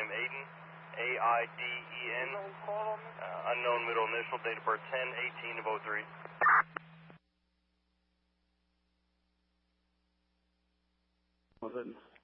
name Aiden, A-I-D-E-N, unknown middle initial, date of birth 10/18 of '03. Was it?